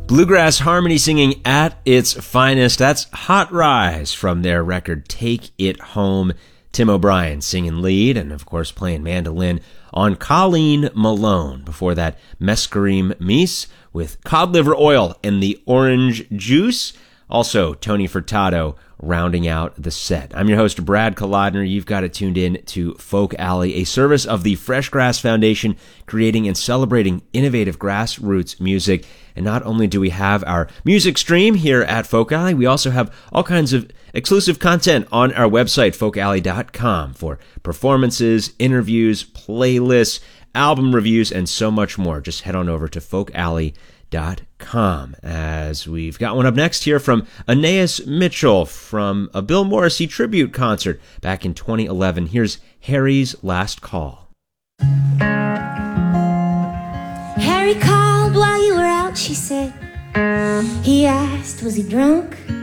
Bluegrass harmony singing at its finest. That's Hot Rise from their record Take It Home. Tim O'Brien singing lead and, of course, playing mandolin on Colleen Malone. Before that, Mescarim Meese with cod liver oil and the orange juice. Also, Tony Furtado rounding out the set. I'm your host, Brad Kolodner. You've got it tuned in to Folk Alley, a service of the Fresh Grass Foundation, creating and celebrating innovative grassroots music. And not only do we have our music stream here at Folk Alley, we also have all kinds of exclusive content on our website, folkalley.com, for performances, interviews, playlists, album reviews, and so much more. Just head on over to folkalley.com. As we've got one up next here from Anais Mitchell from a Bill Morrissey tribute concert back in 2011. Here's Harry's Last Call. Harry called while you were out, she said. He asked, was he drunk?